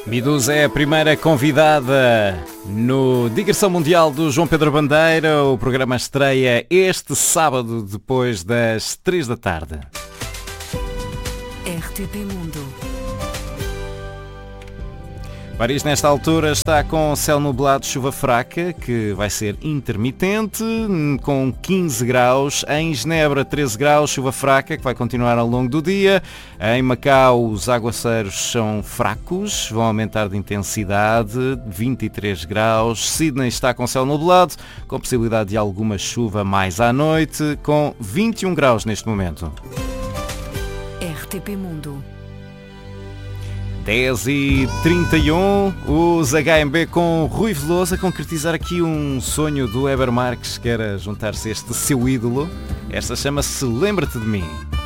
Medusa é a primeira convidada no Digressão Mundial do João Pedro Bandeira. O programa estreia este sábado depois das 3 da tarde. RTP Mundo. Paris nesta altura está com céu nublado, chuva fraca, que vai ser intermitente, com 15 graus. Em Genebra 13 graus, chuva fraca, que vai continuar ao longo do dia. Em Macau os aguaceiros são fracos, vão aumentar de intensidade, 23 graus. Sydney está com céu nublado, com possibilidade de alguma chuva mais à noite, com 21 graus neste momento. RTP Mundo. 10h31, os HMB com Rui Veloso a concretizar aqui um sonho do Weber Marques, que era juntar-se a este seu ídolo. Esta chama-se Lembra-te de Mim.